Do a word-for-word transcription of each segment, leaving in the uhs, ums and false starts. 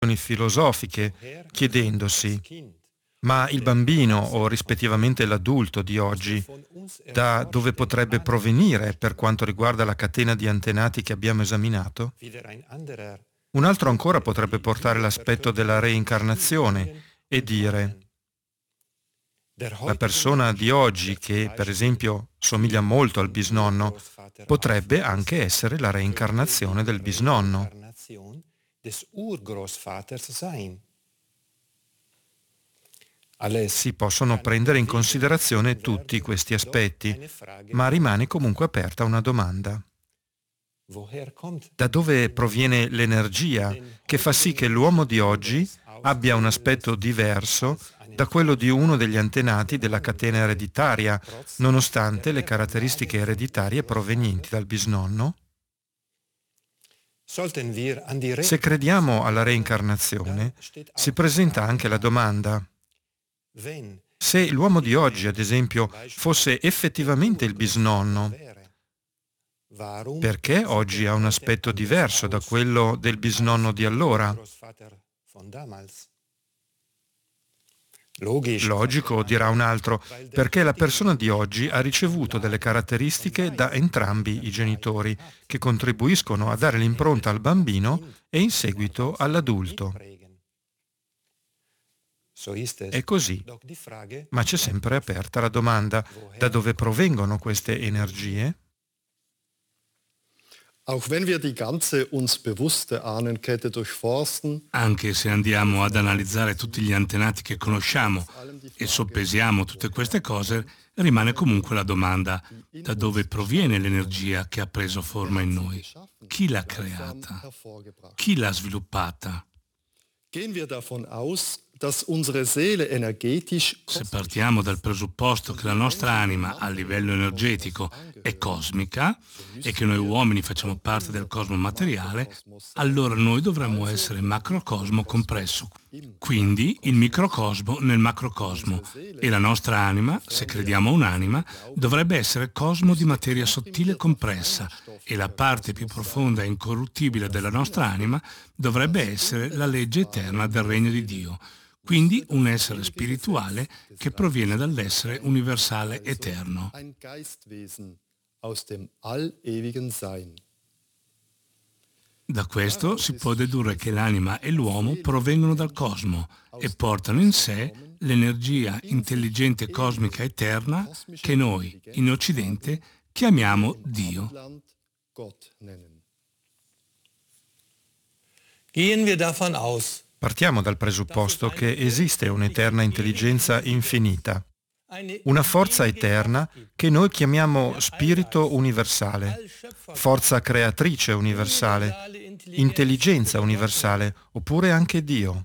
filosofiche, chiedendosi: ma il bambino o rispettivamente l'adulto di oggi, da dove potrebbe provenire per quanto riguarda la catena di antenati che abbiamo esaminato? Un altro ancora potrebbe portare l'aspetto della reincarnazione e dire: la persona di oggi, che per esempio somiglia molto al bisnonno, potrebbe anche essere la reincarnazione del bisnonno. Si possono prendere in considerazione tutti questi aspetti, ma rimane comunque aperta una domanda. Da dove proviene l'energia che fa sì che l'uomo di oggi abbia un aspetto diverso da quello di uno degli antenati della catena ereditaria, nonostante le caratteristiche ereditarie provenienti dal bisnonno? Se crediamo alla reincarnazione, si presenta anche la domanda: se l'uomo di oggi, ad esempio, fosse effettivamente il bisnonno, perché oggi ha un aspetto diverso da quello del bisnonno di allora? Logico, dirà un altro, perché la persona di oggi ha ricevuto delle caratteristiche da entrambi i genitori, che contribuiscono a dare l'impronta al bambino e in seguito all'adulto. È così, ma c'è sempre aperta la domanda: da dove provengono queste energie? Auch wenn wir die ganze uns bewusste Ahnenkette durchforsten, Anche se andiamo ad analizzare tutti gli antenati che conosciamo e soppesiamo tutte queste cose, rimane comunque la domanda: da dove proviene l'energia che ha preso forma in noi? Chi l'ha creata? Chi l'ha sviluppata? gehen wir davon aus, dass unsere Seele energetisch Se partiamo dal presupposto che la nostra anima a livello energetico è cosmica e che noi uomini facciamo parte del cosmo materiale, allora noi dovremmo essere macrocosmo compresso, quindi il microcosmo nel macrocosmo, e la nostra anima, se crediamo a un'anima, dovrebbe essere cosmo di materia sottile compressa, e la parte più profonda e incorruttibile della nostra anima dovrebbe essere la legge eterna del regno di Dio. Quindi un essere spirituale che proviene dall'essere universale eterno. ein Geistwesen aus dem allewigen Sein. Da questo si può dedurre che l'anima e l'uomo provengono dal cosmo e portano in sé l'energia intelligente cosmica eterna che noi, in Occidente, chiamiamo Dio. Gott nennen. Gehen wir davon aus, Partiamo dal presupposto che esiste un'eterna intelligenza infinita, una forza eterna che noi chiamiamo spirito universale, forza creatrice universale, intelligenza universale, oppure anche Dio.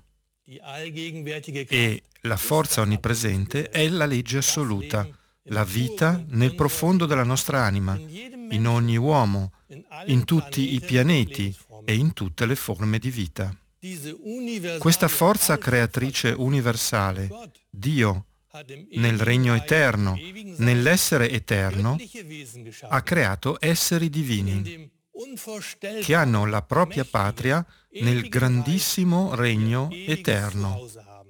E la forza onnipresente è la legge assoluta, la vita nel profondo della nostra anima, in ogni uomo, in tutti i pianeti e in tutte le forme di vita. Questa forza creatrice universale, Dio, nel regno eterno, nell'essere eterno, ha creato esseri divini che hanno la propria patria nel grandissimo regno eterno.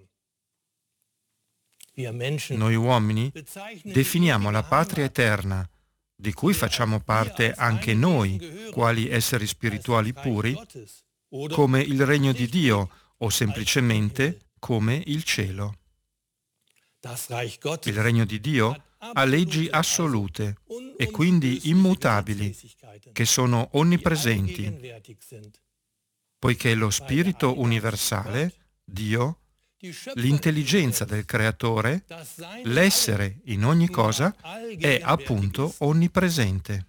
Noi uomini definiamo la patria eterna, di cui facciamo parte anche noi, quali esseri spirituali puri, come il regno di Dio o semplicemente come il cielo. Il regno di Dio ha leggi assolute e quindi immutabili, che sono onnipresenti, poiché lo spirito universale, Dio, l'intelligenza del Creatore, l'essere in ogni cosa, è appunto onnipresente.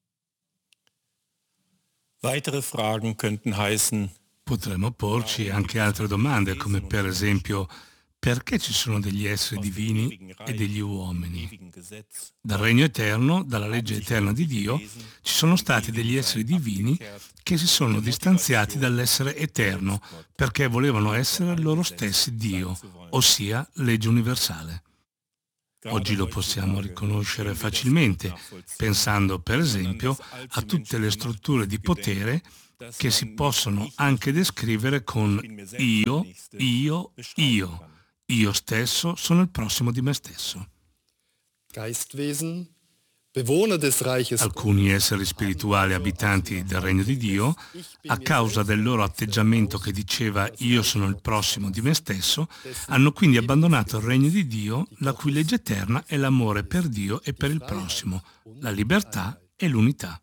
Weitere Fragen könnten heißen: Potremmo porci anche altre domande, come per esempio: perché ci sono degli esseri divini e degli uomini? Dal regno eterno, dalla legge eterna di Dio, ci sono stati degli esseri divini che si sono distanziati dall'essere eterno perché volevano essere loro stessi Dio, ossia legge universale. Oggi lo possiamo riconoscere facilmente, pensando per esempio a tutte le strutture di potere che si possono anche descrivere con io, io, io. Io stesso sono il prossimo di me stesso. Geistwesen, Bewohner des Reiches. Alcuni esseri spirituali abitanti del regno di Dio, a causa del loro atteggiamento che diceva io sono il prossimo di me stesso, hanno quindi abbandonato il regno di Dio, la cui legge eterna è l'amore per Dio e per il prossimo, la libertà e l'unità.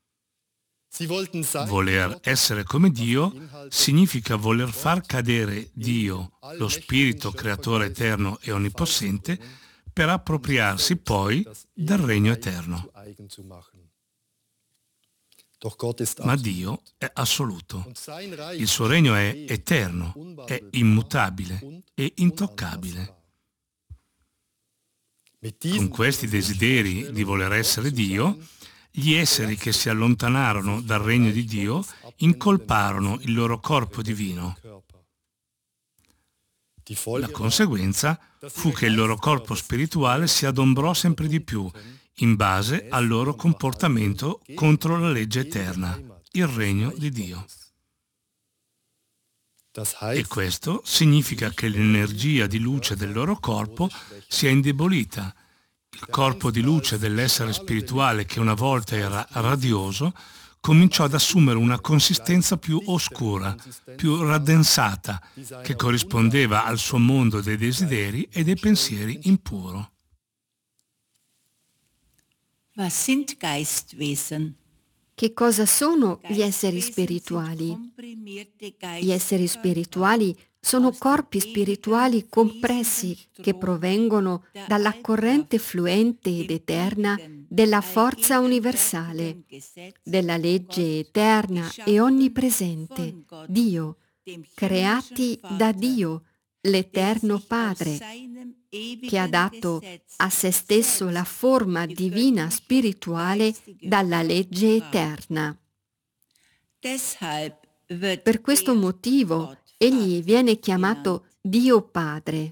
Voler essere come Dio significa voler far cadere Dio, lo Spirito creatore eterno e onnipossente, per appropriarsi poi del regno eterno. Ma Dio è assoluto. Il suo regno è eterno, è immutabile e intoccabile. Con questi desideri di voler essere Dio, gli esseri che si allontanarono dal regno di Dio incolparono il loro corpo divino. La conseguenza fu che il loro corpo spirituale si adombrò sempre di più in base al loro comportamento contro la legge eterna, il regno di Dio. E questo significa che l'energia di luce del loro corpo si è indebolita. Il corpo di luce dell'essere spirituale, che una volta era radioso, cominciò ad assumere una consistenza più oscura, più raddensata, che corrispondeva al suo mondo dei desideri e dei pensieri impuro. Was sind Geistwesen? Che cosa sono gli esseri spirituali? Gli esseri spirituali sono corpi spirituali compressi che provengono dalla corrente fluente ed eterna della forza universale, della legge eterna e onnipresente, Dio, creati da Dio, l'Eterno Padre, che ha dato a se stesso la forma divina spirituale dalla legge eterna. Per questo motivo egli viene chiamato Dio Padre.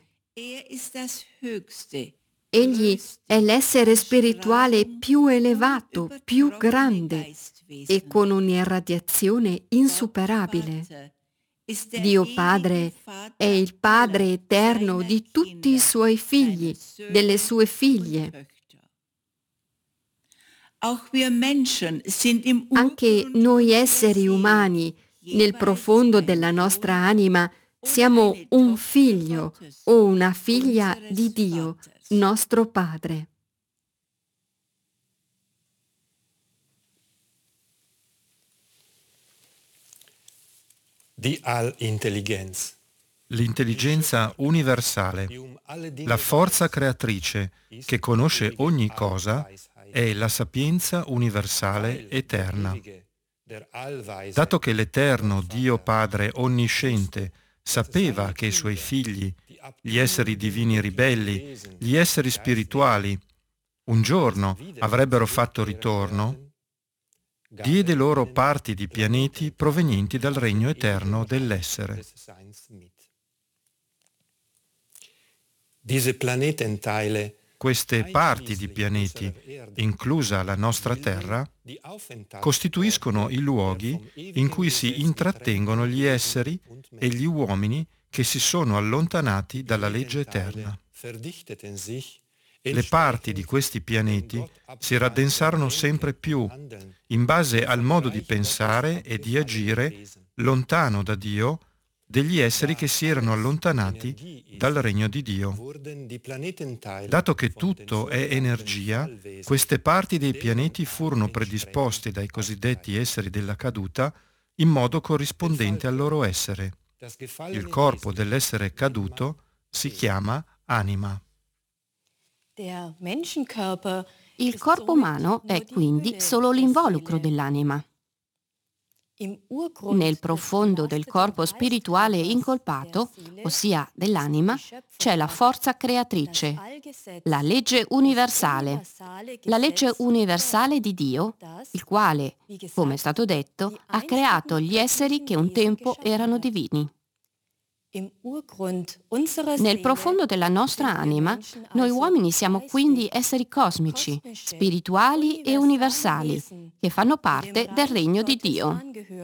Egli è l'essere spirituale più elevato, più grande e con un'irradiazione insuperabile. Dio Padre è il Padre eterno di tutti i suoi figli, delle sue figlie. Anche noi esseri umani, nel profondo della nostra anima, siamo un figlio o una figlia di Dio, nostro Padre. Die Allintelligenz. L'intelligenza universale, la forza creatrice che conosce ogni cosa, è la sapienza universale eterna. Dato che l'Eterno Dio Padre onnisciente sapeva che i suoi figli, gli esseri divini ribelli, gli esseri spirituali, un giorno avrebbero fatto ritorno, diede loro parti di pianeti provenienti dal regno eterno dell'essere. Queste parti di pianeti, inclusa la nostra Terra, costituiscono i luoghi in cui si intrattengono gli esseri e gli uomini che si sono allontanati dalla legge eterna. Le parti di questi pianeti si raddensarono sempre più in base al modo di pensare e di agire lontano da Dio degli esseri che si erano allontanati dal regno di Dio. Dato che tutto è energia, queste parti dei pianeti furono predisposte dai cosiddetti esseri della caduta in modo corrispondente al loro essere. Il corpo dell'essere caduto si chiama anima. Il corpo umano è quindi solo l'involucro dell'anima. Nel profondo del corpo spirituale incolpato, ossia dell'anima, c'è la forza creatrice, la legge universale, la legge universale di Dio, il quale, come è stato detto, ha creato gli esseri che un tempo erano divini. Nel profondo della nostra anima, noi uomini siamo quindi esseri cosmici, spirituali e universali, che fanno parte del regno di Dio.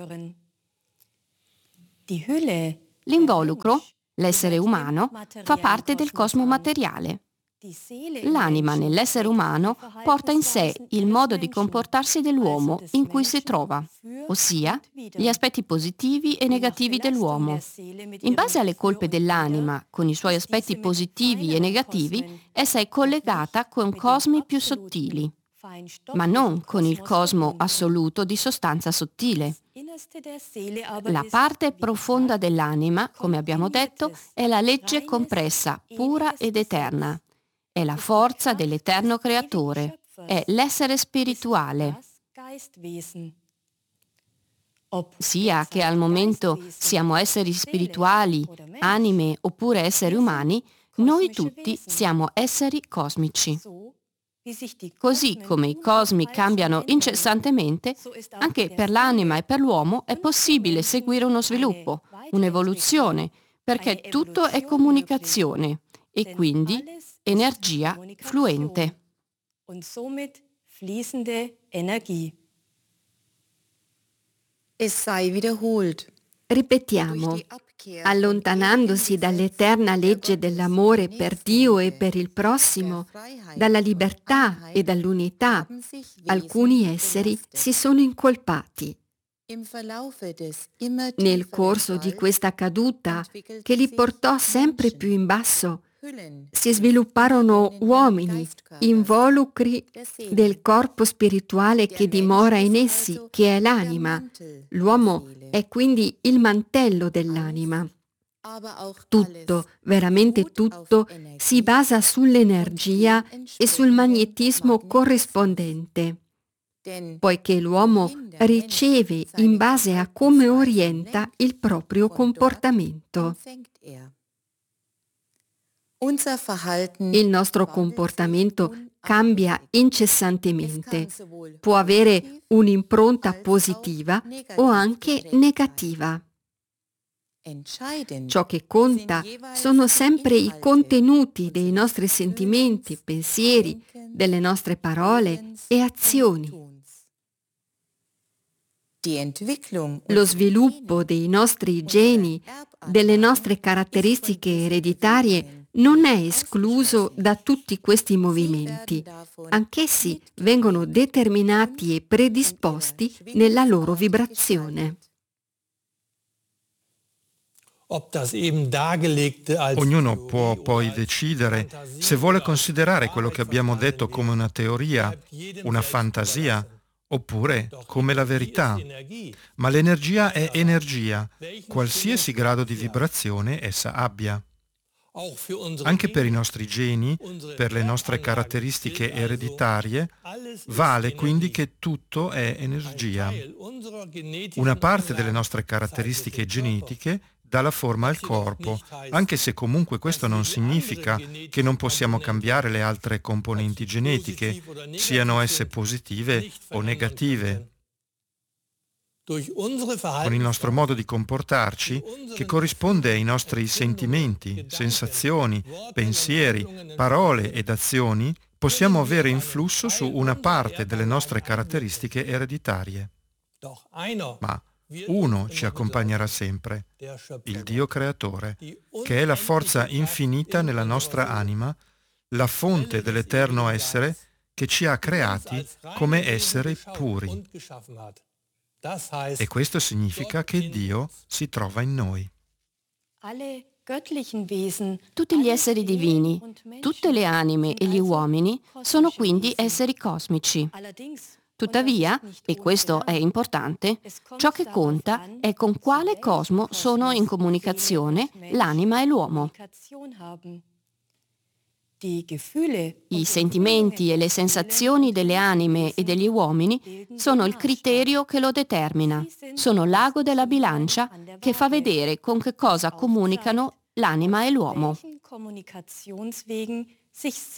L'involucro, l'essere umano, fa parte del cosmo materiale. L'anima nell'essere umano porta in sé il modo di comportarsi dell'uomo in cui si trova, ossia gli aspetti positivi e negativi dell'uomo. In base alle colpe dell'anima, con i suoi aspetti positivi e negativi, essa è collegata con cosmi più sottili, ma non con il cosmo assoluto di sostanza sottile. La parte profonda dell'anima, come abbiamo detto, è la legge compressa, pura ed eterna. È la forza dell'eterno creatore, è l'essere spirituale. Sia che al momento siamo esseri spirituali, anime oppure esseri umani, noi tutti siamo esseri cosmici. Così come i cosmi cambiano incessantemente, anche per l'anima e per l'uomo è possibile seguire uno sviluppo, un'evoluzione, perché tutto è comunicazione e quindi energia fluente. Es sei wiederholt. Ripetiamo, allontanandosi dall'eterna legge dell'amore per Dio e per il prossimo, dalla libertà e dall'unità, alcuni esseri si sono incolpati. Nel corso di questa caduta, che li portò sempre più in basso, si svilupparono uomini involucri del corpo spirituale che dimora in essi, che è l'anima. L'uomo è quindi il mantello dell'anima. Tutto, veramente tutto, si basa sull'energia e sul magnetismo corrispondente, poiché l'uomo riceve in base a come orienta il proprio comportamento. Il nostro comportamento cambia incessantemente, può avere un'impronta positiva o anche negativa. Ciò che conta sono sempre i contenuti dei nostri sentimenti, pensieri, delle nostre parole e azioni. Lo sviluppo dei nostri geni, delle nostre caratteristiche ereditarie non è escluso da tutti questi movimenti. Anch'essi vengono determinati e predisposti nella loro vibrazione. Ognuno può poi decidere se vuole considerare quello che abbiamo detto come una teoria, una fantasia, oppure come la verità. Ma l'energia è energia, qualsiasi grado di vibrazione essa abbia. Anche per i nostri geni, per le nostre caratteristiche ereditarie, vale quindi che tutto è energia. Una parte delle nostre caratteristiche genetiche dà la forma al corpo, anche se comunque questo non significa che non possiamo cambiare le altre componenti genetiche, siano esse positive o negative. Con il nostro modo di comportarci, che corrisponde ai nostri sentimenti, sensazioni, pensieri, parole ed azioni, possiamo avere influsso su una parte delle nostre caratteristiche ereditarie. Ma uno ci accompagnerà sempre, il Dio creatore, che è la forza infinita nella nostra anima, la fonte dell'eterno essere che ci ha creati come esseri puri. E questo significa che Dio si trova in noi. Tutti gli esseri divini, tutte le anime e gli uomini sono quindi esseri cosmici. Tuttavia, e questo è importante, ciò che conta è con quale cosmo sono in comunicazione l'anima e l'uomo. I sentimenti e le sensazioni delle anime e degli uomini sono il criterio che lo determina, sono l'ago della bilancia che fa vedere con che cosa comunicano l'anima e l'uomo.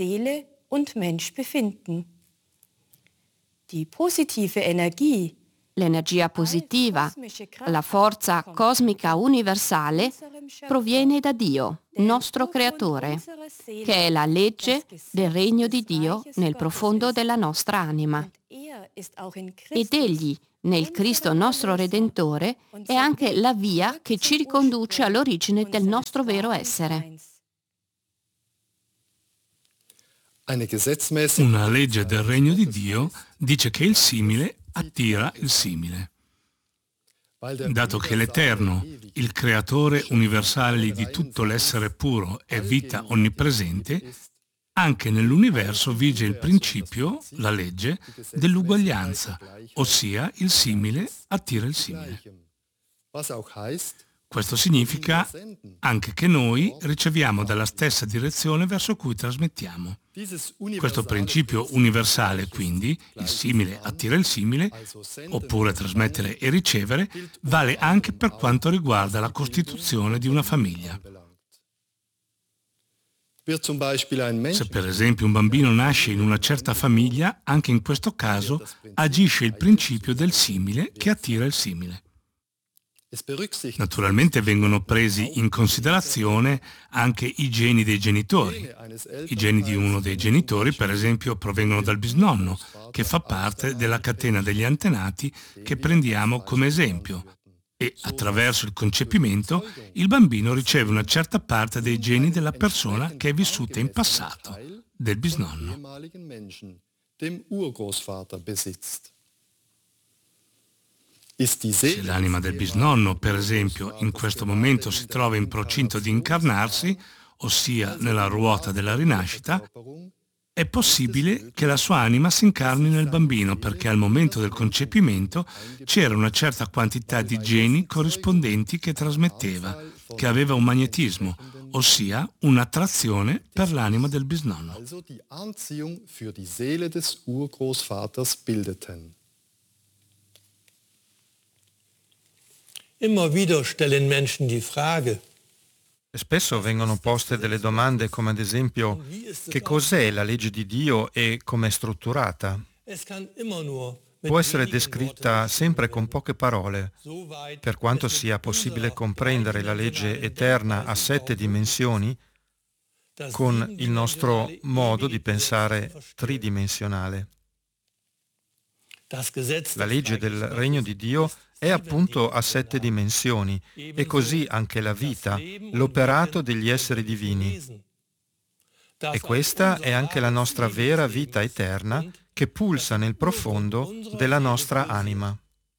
Die positive Energie, L'energia positiva, la forza cosmica universale, proviene da Dio, nostro Creatore, che è la legge del regno di Dio nel profondo della nostra anima. Ed Egli, nel Cristo nostro Redentore, è anche la via che ci riconduce all'origine del nostro vero essere. Una legge del regno di Dio dice che il simile attira il simile. Dato che l'Eterno, il creatore universale di tutto l'essere puro, è vita onnipresente, anche nell'universo vige il principio, la legge, dell'uguaglianza, ossia il simile attira il simile. Questo significa anche che noi riceviamo dalla stessa direzione verso cui trasmettiamo. Questo principio universale, quindi, il simile attira il simile, oppure trasmettere e ricevere, vale anche per quanto riguarda la costituzione di una famiglia. Se per esempio un bambino nasce in una certa famiglia, anche in questo caso agisce il principio del simile che attira il simile. Naturalmente vengono presi in considerazione anche i geni dei genitori. I geni di uno dei genitori, per esempio, provengono dal bisnonno, che fa parte della catena degli antenati che prendiamo come esempio. E attraverso il concepimento il bambino riceve una certa parte dei geni della persona che è vissuta in passato, del bisnonno. Se l'anima del bisnonno, per esempio, in questo momento si trova in procinto di incarnarsi, ossia nella ruota della rinascita, è possibile che la sua anima si incarni nel bambino perché al momento del concepimento c'era una certa quantità di geni corrispondenti che trasmetteva, che aveva un magnetismo, ossia un'attrazione per l'anima del bisnonno. Immer wieder stellen Menschen die Frage, Spesso vengono poste delle domande come ad esempio che cos'è la legge di Dio e come è strutturata? Può essere descritta sempre con poche parole, per quanto sia possibile comprendere la legge eterna a sette dimensioni con il nostro modo di pensare tridimensionale. La legge del regno di Dio è appunto a sette dimensioni e così anche la vita, l'operato degli esseri divini. E questa è anche la nostra vera vita eterna che pulsa nel profondo della nostra anima.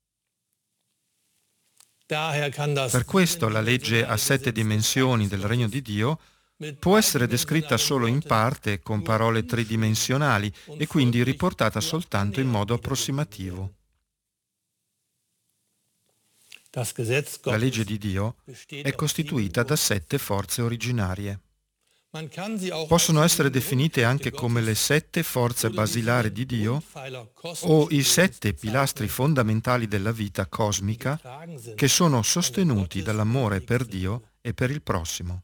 Per questo la legge a sette dimensioni del regno di Dio può essere descritta solo in parte con parole tridimensionali e quindi riportata soltanto in modo approssimativo. La legge di Dio è costituita da sette forze originarie. Possono essere definite anche come le sette forze basilari di Dio o i sette pilastri fondamentali della vita cosmica che sono sostenuti dall'amore per Dio e per il prossimo.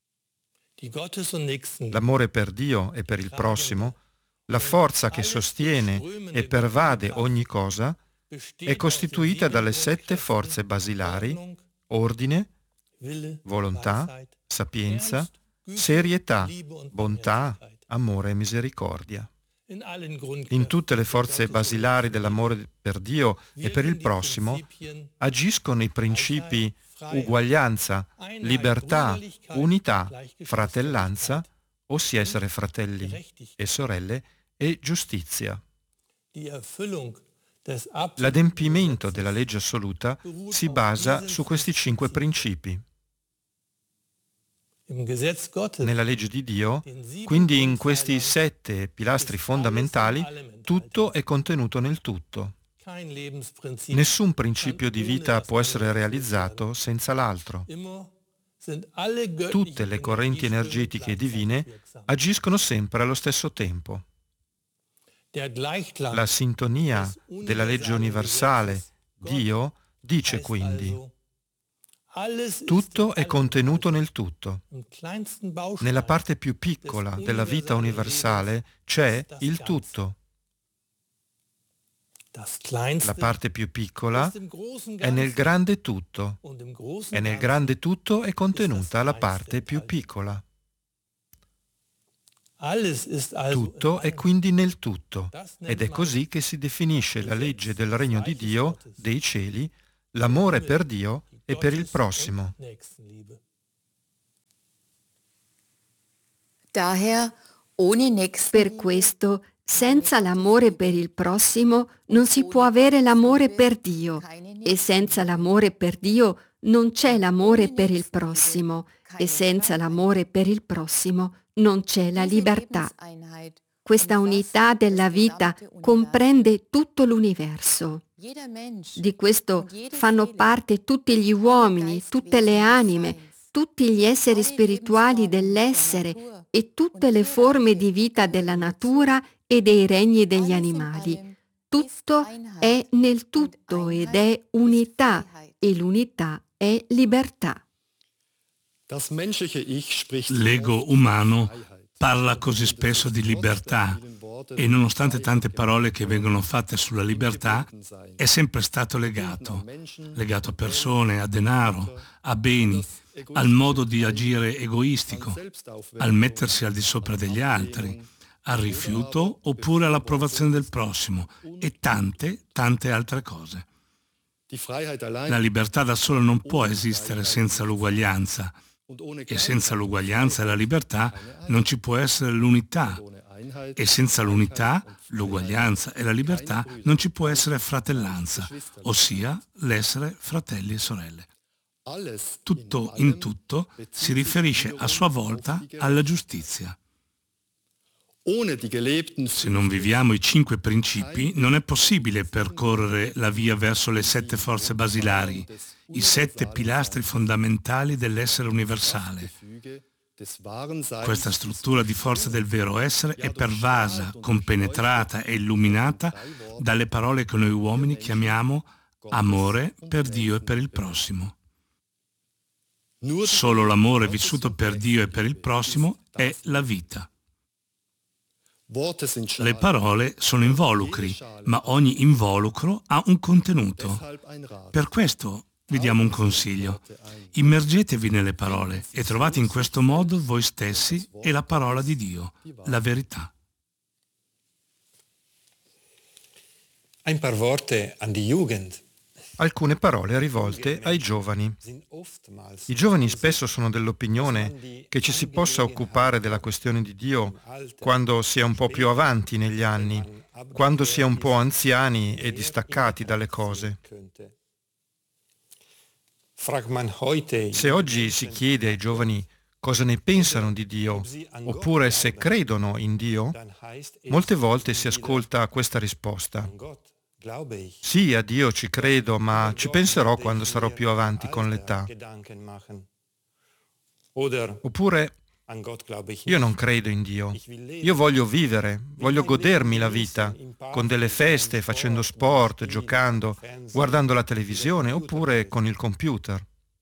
L'amore per Dio e per il prossimo, la forza che sostiene e pervade ogni cosa, è costituita dalle sette forze basilari: ordine, volontà, sapienza, serietà, bontà, amore e misericordia. In tutte le forze basilari dell'amore per Dio e per il prossimo agiscono i principi uguaglianza, libertà, unità, fratellanza, ossia essere fratelli e sorelle, e giustizia. L'adempimento della legge assoluta si basa su questi cinque principi. Nella legge di Dio, quindi in questi sette pilastri fondamentali, tutto è contenuto nel tutto. Nessun principio di vita può essere realizzato senza l'altro. Tutte le correnti energetiche divine agiscono sempre allo stesso tempo. La sintonia della legge universale, Dio, dice quindi: tutto è contenuto nel tutto. Nella parte più piccola della vita universale c'è il tutto. La parte più piccola è nel grande tutto e nel grande tutto è contenuta la parte più piccola. Tutto è quindi nel tutto ed è così che si definisce la legge del regno di Dio, dei cieli, l'amore per Dio e per il prossimo. Per questo, senza l'amore per il prossimo non si può avere l'amore per Dio e senza l'amore per Dio non c'è l'amore per il prossimo e senza l'amore per il prossimo non c'è la libertà. Questa unità della vita comprende tutto l'universo. Di questo fanno parte tutti gli uomini, tutte le anime, tutti gli esseri spirituali dell'essere e tutte le forme di vita della natura e dei regni degli animali. Tutto è nel tutto ed è unità e l'unità è libertà. L'ego umano parla così spesso di libertà e nonostante tante parole che vengono fatte sulla libertà è sempre stato legato, legato a persone, a denaro, a beni, al modo di agire egoistico, al mettersi al di sopra degli altri, al rifiuto oppure all'approvazione del prossimo e tante, tante altre cose. La libertà da sola non può esistere senza l'uguaglianza e senza l'uguaglianza e la libertà non ci può essere l'unità e senza l'unità, l'uguaglianza e la libertà non ci può essere fratellanza, ossia l'essere fratelli e sorelle. Tutto in tutto si riferisce a sua volta alla giustizia. Se non viviamo i cinque principi, non è possibile percorrere la via verso le sette forze basilari, i sette pilastri fondamentali dell'essere universale. Questa struttura di forza del vero essere è pervasa, compenetrata e illuminata dalle parole che noi uomini chiamiamo amore per Dio e per il prossimo. Solo l'amore vissuto per Dio e per il prossimo è la vita. Le parole sono involucri, ma ogni involucro ha un contenuto. Per questo vi diamo un consiglio. Immergetevi nelle parole e trovate in questo modo voi stessi e la parola di Dio, la verità. Ein paar Worte an die Jugend. Alcune parole rivolte ai giovani. I giovani spesso sono dell'opinione che ci si possa occupare della questione di Dio quando si è un po' più avanti negli anni, quando si è un po' anziani e distaccati dalle cose. Se oggi si chiede ai giovani cosa ne pensano di Dio, oppure se credono in Dio, molte volte si ascolta questa risposta. Sì, a Dio ci credo, ma ci penserò quando sarò più avanti con l'età. Oppure, io non credo in Dio. Io voglio vivere, voglio godermi la vita, con delle feste, facendo sport, giocando, guardando la televisione, oppure con il computer.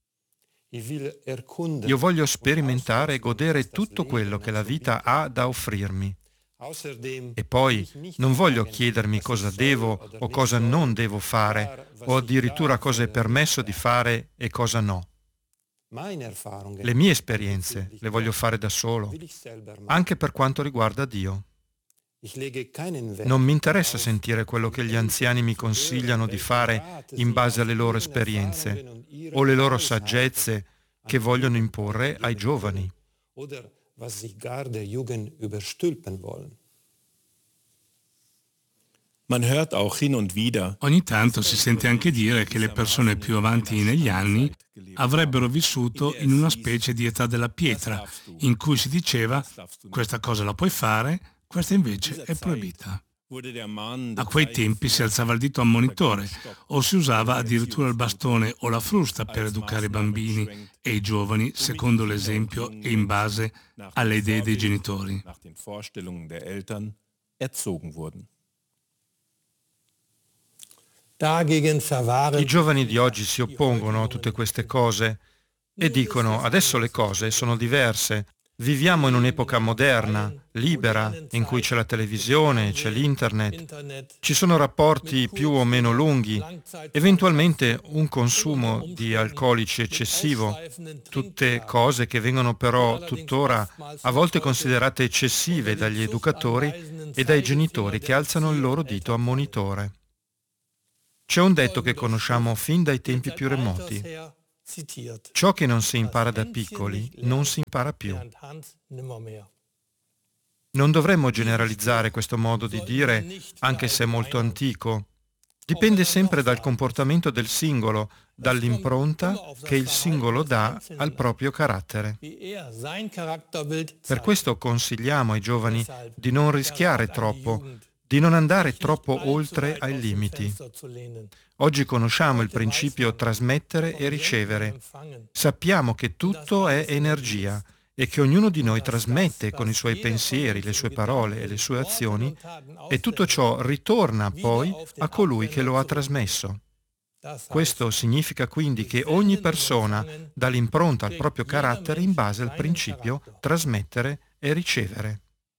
Io voglio sperimentare e godere tutto quello che la vita ha da offrirmi. E poi non voglio chiedermi cosa devo o cosa non devo fare, o addirittura cosa è permesso di fare e cosa no. Le mie esperienze le voglio fare da solo, anche per quanto riguarda Dio. Non mi interessa sentire quello che gli anziani mi consigliano di fare in base alle loro esperienze o le loro saggezze che vogliono imporre ai giovani. was sich gar der Jugend überstülpen wollen. Man hört auch hin und wieder. Ogni tanto si sente anche dire che le persone più avanti negli anni avrebbero vissuto in una specie di età della pietra, in cui si diceva questa cosa la puoi fare, questa invece è proibita. A quei tempi si alzava il dito ammonitore o si usava addirittura il bastone o la frusta per educare i bambini e i giovani secondo l'esempio e in base alle idee dei genitori. I giovani di oggi si oppongono a tutte queste cose e dicono adesso le cose sono diverse, Viviamo in un'epoca moderna, libera, in cui c'è la televisione, c'è l'internet, ci sono rapporti più o meno lunghi, eventualmente un consumo di alcolici eccessivo, tutte cose che vengono però tuttora a volte considerate eccessive dagli educatori e dai genitori che alzano il loro dito ammonitore. C'è un detto che conosciamo fin dai tempi più remoti. Ciò che non si impara da piccoli non si impara più. Non dovremmo generalizzare questo modo di dire, anche se è molto antico. Dipende sempre dal comportamento del singolo, dall'impronta che il singolo dà al proprio carattere. Per questo consigliamo ai giovani di non rischiare troppo, di non andare troppo oltre ai limiti. Oggi conosciamo il principio trasmettere e ricevere. Sappiamo che tutto è energia e che ognuno di noi trasmette con i suoi pensieri, le sue parole e le sue azioni, e tutto ciò ritorna poi a colui che lo ha trasmesso. Questo significa quindi che ogni persona dà l'impronta al proprio carattere in base al principio trasmettere e ricevere.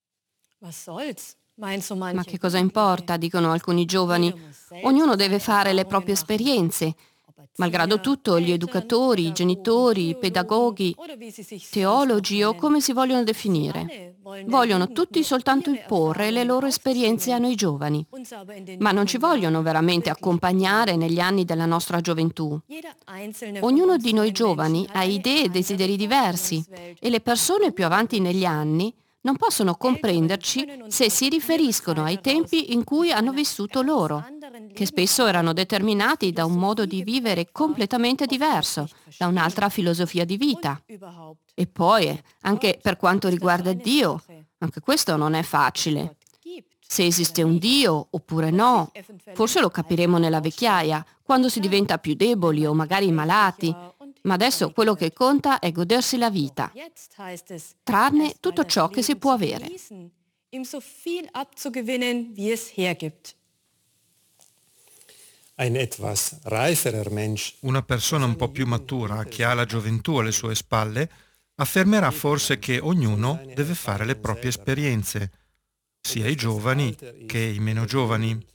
Ma che cosa importa, dicono alcuni giovani. Ognuno deve fare le proprie esperienze. Malgrado tutto, gli educatori, i genitori, i pedagoghi, teologi o come si vogliono definire, vogliono tutti soltanto imporre le loro esperienze a noi giovani, ma non ci vogliono veramente accompagnare negli anni della nostra gioventù. Ognuno di noi giovani ha idee e desideri diversi e le persone più avanti negli anni non possono comprenderci se si riferiscono ai tempi in cui hanno vissuto loro, che spesso erano determinati da un modo di vivere completamente diverso, da un'altra filosofia di vita. E poi, anche per quanto riguarda Dio, anche questo non è facile. Se esiste un Dio oppure no, forse lo capiremo nella vecchiaia, quando si diventa più deboli o magari malati. Ma adesso quello che conta è godersi la vita, trarne tutto ciò che si può avere. Una persona un po' più matura, che ha la gioventù alle sue spalle, affermerà forse che ognuno deve fare le proprie esperienze, sia i giovani che i meno giovani.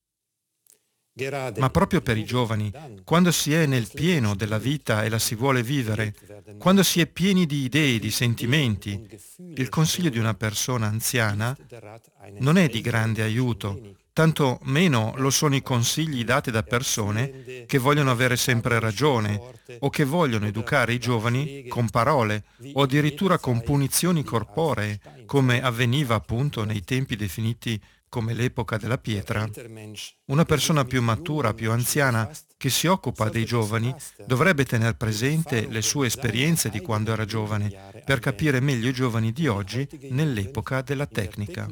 Ma proprio per i giovani, quando si è nel pieno della vita e la si vuole vivere, quando si è pieni di idee, di sentimenti, il consiglio di una persona anziana non è di grande aiuto, tanto meno lo sono i consigli dati da persone che vogliono avere sempre ragione o che vogliono educare i giovani con parole o addirittura con punizioni corporee, come avveniva appunto nei tempi definiti come l'epoca della pietra. Una persona più matura, più anziana, che si occupa dei giovani, dovrebbe tener presente le sue esperienze di quando era giovane, per capire meglio i giovani di oggi nell'epoca della tecnica.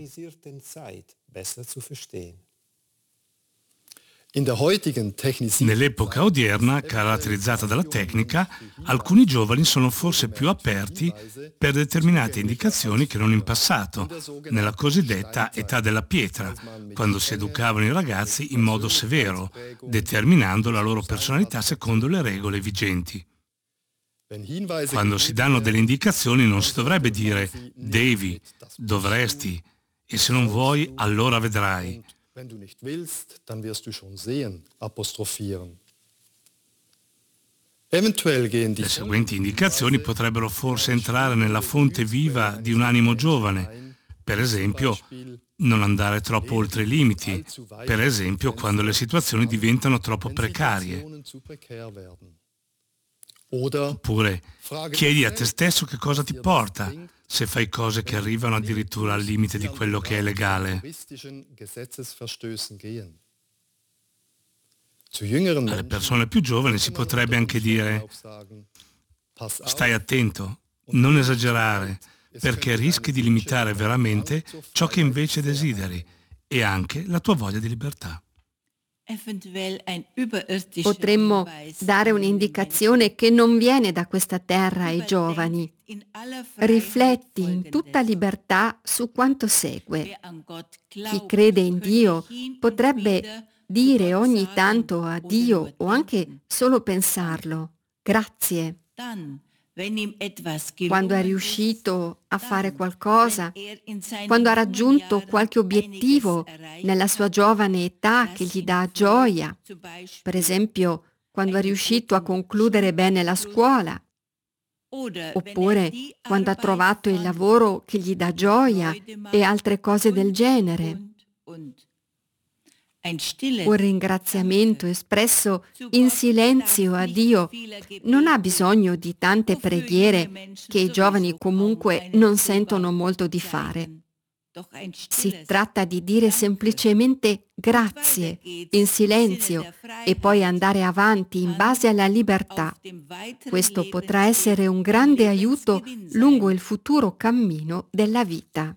Nell'epoca odierna, caratterizzata dalla tecnica, alcuni giovani sono forse più aperti per determinate indicazioni che non in passato, nella cosiddetta età della pietra, quando si educavano i ragazzi in modo severo, determinando la loro personalità secondo le regole vigenti. Quando si danno delle indicazioni non si dovrebbe dire devi, dovresti, e se non vuoi allora vedrai. Wenn du nicht willst, dann wirst du schon sehen, apostrophieren. Le seguenti indicazioni potrebbero forse entrare nella fonte viva di un animo giovane. Per esempio, non andare troppo oltre i limiti. Per esempio, quando le situazioni diventano troppo precarie. Oppure, chiedi a te stesso che cosa ti porta se fai cose che arrivano addirittura al limite di quello che è legale. Alle persone più giovani si potrebbe anche dire: stai attento, non esagerare, perché rischi di limitare veramente ciò che invece desideri e anche la tua voglia di libertà. Potremmo dare un'indicazione che non viene da questa terra ai giovani. Rifletti in tutta libertà su quanto segue. Chi crede in Dio potrebbe dire ogni tanto a Dio o anche solo pensarlo: grazie. quando è riuscito a fare qualcosa, quando ha raggiunto qualche obiettivo nella sua giovane età che gli dà gioia, per esempio quando è riuscito a concludere bene la scuola, oppure quando ha trovato il lavoro che gli dà gioia e altre cose del genere. Un ringraziamento espresso in silenzio a Dio non ha bisogno di tante preghiere che i giovani comunque non sentono molto di fare. Si tratta di dire semplicemente grazie in silenzio e poi andare avanti in base alla libertà. Questo potrà essere un grande aiuto lungo il futuro cammino della vita.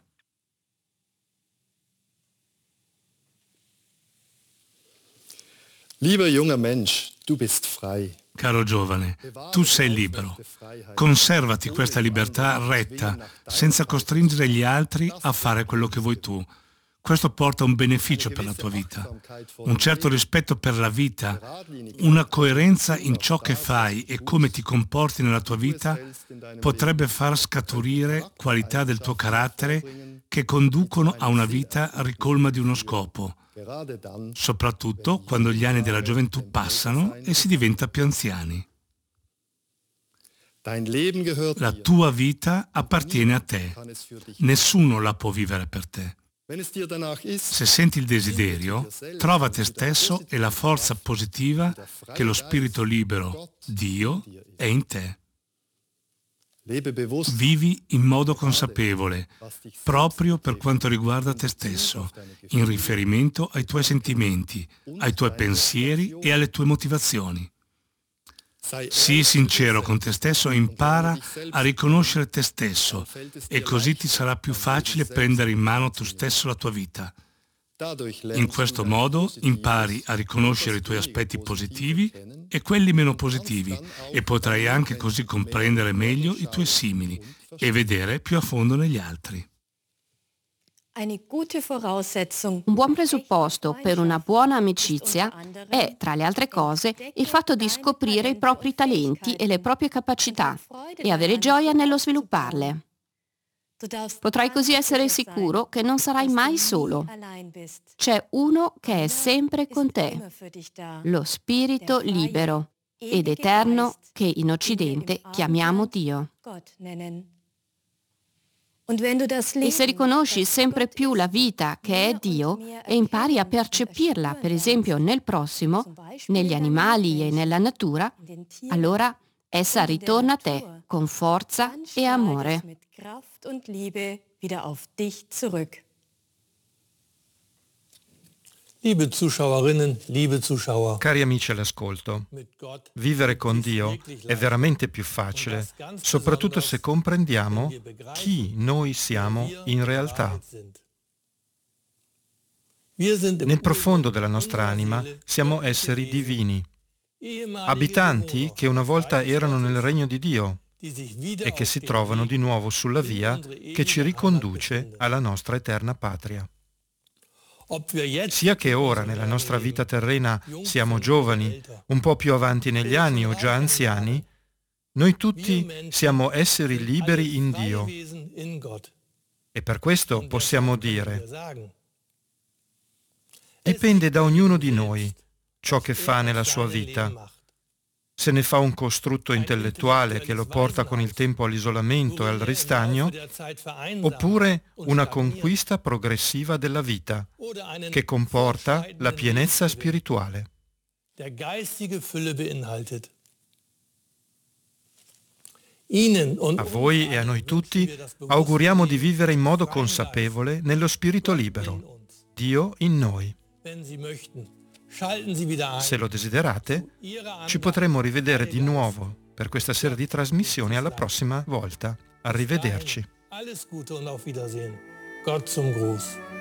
Lieber junger Mensch, du bist frei. Caro giovane, tu sei libero. Conservati questa libertà retta, senza costringere gli altri a fare quello che vuoi tu. Questo porta un beneficio per la tua vita, un certo rispetto per la vita, una coerenza in ciò che fai e come ti comporti nella tua vita potrebbe far scaturire qualità del tuo carattere che conducono a una vita ricolma di uno scopo, soprattutto quando gli anni della gioventù passano e si diventa più anziani. La tua vita appartiene a te. Nessuno la può vivere per te. Se senti il desiderio, trova te stesso e la forza positiva che lo spirito libero, Dio, è in te. Vivi in modo consapevole, proprio per quanto riguarda te stesso, in riferimento ai tuoi sentimenti, ai tuoi pensieri e alle tue motivazioni. Sii sincero con te stesso e impara a riconoscere te stesso e così ti sarà più facile prendere in mano tu stesso la tua vita. In questo modo impari a riconoscere i tuoi aspetti positivi e quelli meno positivi e potrai anche così comprendere meglio i tuoi simili e vedere più a fondo negli altri. Un buon presupposto per una buona amicizia è, tra le altre cose, il fatto di scoprire i propri talenti e le proprie capacità e avere gioia nello svilupparle. Potrai così essere sicuro che non sarai mai solo. C'è uno che è sempre con te, lo Spirito libero ed eterno che in Occidente chiamiamo Dio. E se riconosci sempre più la vita che è Dio e impari a percepirla, per esempio nel prossimo, negli animali e nella natura, allora essa ritorna a te con forza e amore. Liebe Zuschauerinnen, liebe Zuschauer. Cari amici all'ascolto, vivere con Dio è veramente più facile, soprattutto se comprendiamo chi noi siamo in realtà. Nel profondo della nostra anima siamo esseri divini, abitanti che una volta erano nel regno di Dio e che si trovano di nuovo sulla via che ci riconduce alla nostra eterna patria. Sia che ora nella nostra vita terrena siamo giovani, un po' più avanti negli anni o già anziani, noi tutti siamo esseri liberi in Dio. E per questo possiamo dire: dipende da ognuno di noi ciò che fa nella sua vita. Se ne fa un costrutto intellettuale che lo porta con il tempo all'isolamento e al ristagno, oppure una conquista progressiva della vita, che comporta la pienezza spirituale. A voi e a noi tutti auguriamo di vivere in modo consapevole nello spirito libero, Dio in noi. Se lo desiderate, ci potremo rivedere di nuovo per questa serie di trasmissioni alla prossima volta. Arrivederci. Alles Gute und auf Wiedersehen. Gott zum Gruß.